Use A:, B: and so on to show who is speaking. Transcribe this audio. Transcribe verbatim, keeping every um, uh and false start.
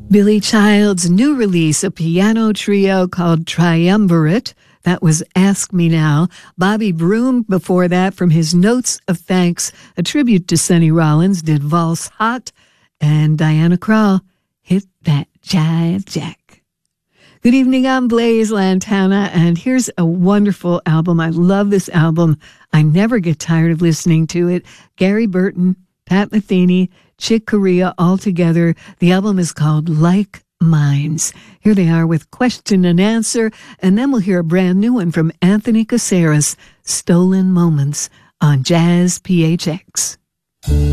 A: Billy Child's new release, a piano trio called Triumvirate. That was Ask Me Now. Bobby Broom before that from his Notes of Thanks, a tribute to Sonny Rollins, did Valse Hot. And Diana Krall, Hit That Jive Jack. Good evening, I'm Blaze Lantana, and here's a wonderful album. I love this album. I never get tired of listening to it. Gary Burton, Pat Metheny, Chick Corea all together. The album is called Like Minds. Here they are with Question and Answer, and then we'll hear a brand new one from Anthony Caceres, Stolen Moments, on Jazz P H X.